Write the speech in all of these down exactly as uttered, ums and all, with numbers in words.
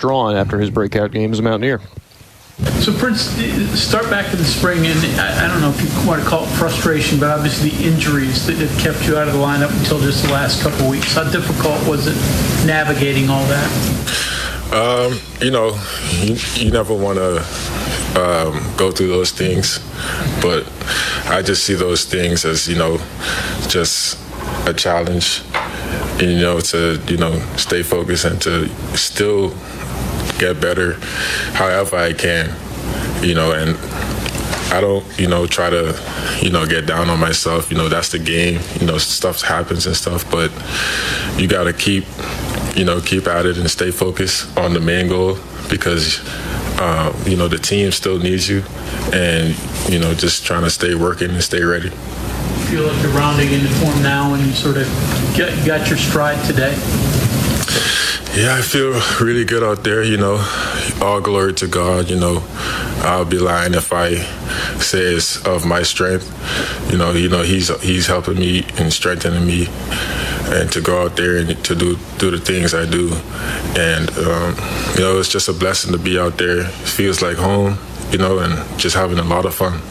Strawn after his breakout game as a Mountaineer. So, Prince, start back in the spring, and I don't know if you want to call it frustration, but obviously the injuries that have kept you out of the lineup until just the last couple of weeks. How difficult was it navigating all that? Um, you know, you, you never want to um, go through those things, but I just see those things as, you know, just a challenge, and, you know, to, you know, stay focused and to still get better however I can, you know, and I don't, you know, try to, you know, get down on myself. You know, that's the game. You know, stuff happens and stuff, but you got to keep, you know, keep at it and stay focused on the main goal because, uh, you know, the team still needs you and, you know, just trying to stay working and stay ready. You feel like you're rounding into form now and you sort of get, got your stride today? Yeah, I feel really good out there, you know. All glory to God, you know. I'll be lying if I say it's of my strength. You know, you know, he's he's helping me and strengthening me and to go out there and to do do the things I do. And um, you know, it's just a blessing to be out there. It feels like home, you know, and just having a lot of fun.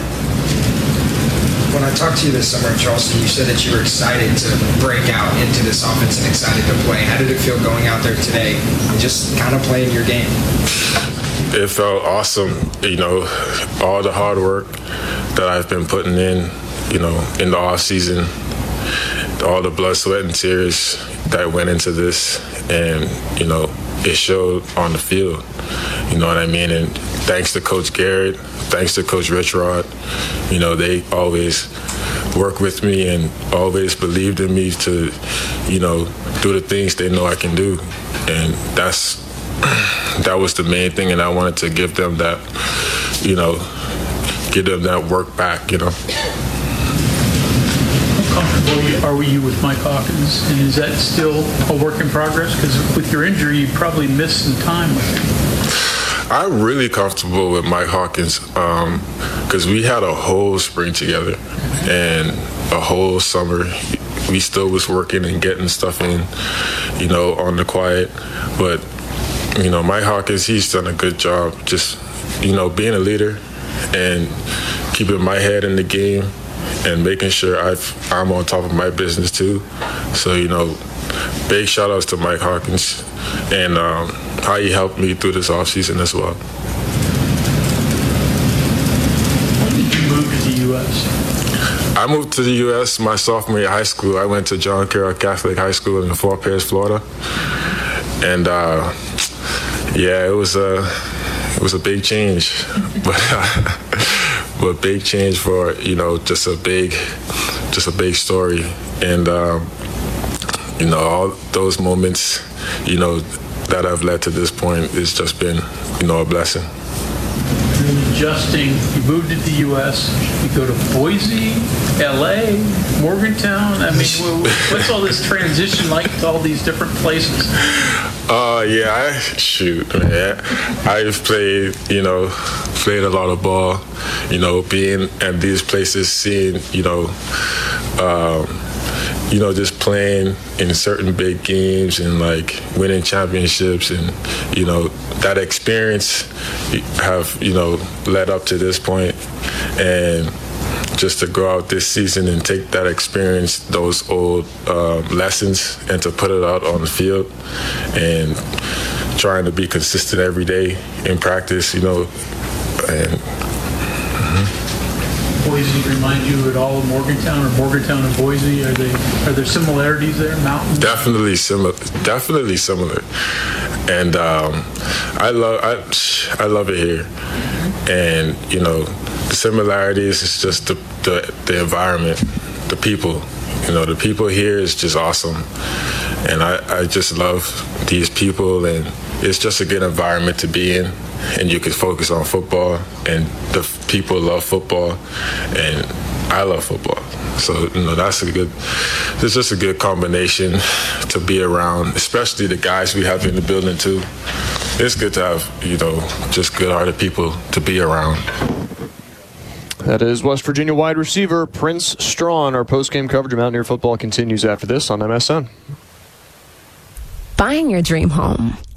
When I talked to you this summer in Charleston, you said that you were excited to break out into this offense and excited to play. How did it feel going out there today and just kind of playing your game? It felt awesome. You know, all the hard work that I've been putting in, you know, in the off season, all the blood, sweat, and tears that went into this, and, you know, it showed on the field. You know what I mean? And thanks to Coach Garrett, thanks to Coach Richrod, you know, they always work with me and always believed in me to, you know, do the things they know I can do. And that's, that was the main thing, and I wanted to give them that, you know, give them that work back, you know. How comfortable are you with Mike Hawkins? And is that still a work in progress? Because with your injury, you probably missed some time with him. I'm really comfortable with Mike Hawkins because um, we had a whole spring together and a whole summer. We still was working and getting stuff in, you know, on the quiet. But, you know, Mike Hawkins, he's done a good job just, you know, being a leader and keeping my head in the game and making sure I've, I'm on top of my business too. So, you know, big shout outs to Mike Hawkins and um, how he helped me through this offseason as well. When did you move to the U S? I moved to the U S my sophomore year of high school. I went to John Carroll Catholic High School in Fort Pierce, Florida. And uh, yeah, it was a, it was a big change. but uh, but big change for, you know, just a big, just a big story. And, um, you know, all those moments, you know, that have led to this point has just been, you know, a blessing. Adjusting, you moved to the U S, you go to Boise, L A, Morgantown. I mean, what's all this transition like to all these different places? Uh, yeah, I, shoot, man. I've played, you know, played a lot of ball, you know, being at these places, seeing, you know, um, you know, just playing in certain big games and like winning championships, and you know that experience have, you know, led up to this point. And just to go out this season and take that experience, those old uh, lessons, and to put it out on the field and trying to be consistent every day in practice, you know, and. Boise remind you at all of Morgantown, or Morgantown and Boise? Are they are there similarities there? Mountains? Definitely similar. Definitely similar. And um, I love I I love it here. And you know, the similarities is just the, the the environment, the people. You know, the people here is just awesome. And I, I just love these people, and it's just a good environment to be in. And you can focus on football, and the people love football, and I love football. So, you know, that's a good, it's just a good combination to be around, especially the guys we have in the building too. It's good to have, you know, just good-hearted people to be around. That is West Virginia wide receiver Prince Strawn. Our post-game coverage of Mountaineer football continues after this on M S N. Buying your dream home,